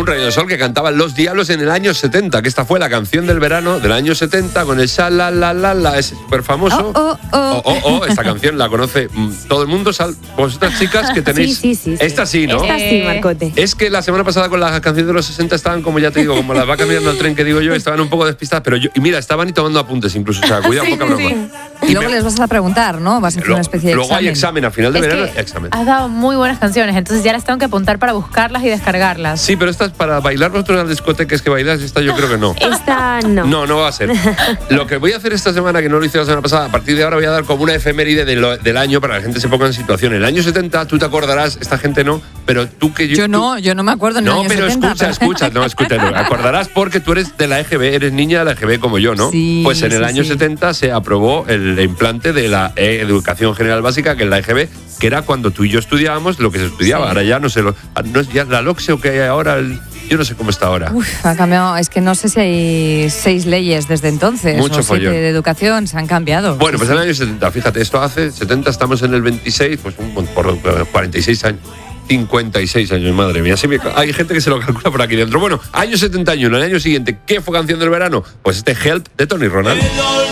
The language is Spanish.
Un rayo de sol que cantaban Los Diablos en el año 70, que esta fue la canción del verano del año 70 con el sha la la la la, es súper famoso. Esta canción la conoce todo el mundo, vosotras chicas que tenéis. Sí. Esta sí, ¿no? Esta sí, Marcote. Es que la semana pasada con las canciones de los 60 estaban, como ya te digo, como las va cambiando el tren que digo yo, estaban un poco despistadas, pero y mira, estaban y tomando apuntes incluso, o sea, cuidado, poca broma. Y luego les vas a preguntar, ¿no? Vas a hacer una especie de luego examen. hay examen, a final de verano examen. Has dado muy buenas canciones, entonces ya las tengo que apuntar para buscarlas y descargarlas. Sí, pero esta es para bailar vosotros en las discotecas que bailáis, esta yo creo que no. Esta no. No va a ser. Lo que voy a hacer esta semana, que no lo hice la semana pasada, a partir de ahora voy a dar como una efeméride del año para que la gente se ponga en situación. El año 70, tú te acordarás, esta gente no, pero tú que yo no me acuerdo en el año 70. Escucha, acordarás porque tú eres de la EGB, eres niña de la EGB como yo, ¿no? Sí, pues en el año 70 se aprobó el implante de la Educación General Básica, que es la EGB, que era cuando tú y yo estudiábamos lo que se estudiaba. Sí. Ahora ya no sé, no es ya la LOCSE o que hay ahora, yo no sé cómo está ahora. Ha cambiado, es que no sé si hay 6 leyes desde entonces. Mucho follón. De educación se han cambiado. Bueno, pues en el año 70, fíjate, esto hace 70, estamos en el 26, pues por 46 años. 56 años, madre mía. Hay gente que se lo calcula por aquí dentro. Bueno, año 71, el año siguiente, ¿qué fue canción del verano? Pues Help de Tony Ronald.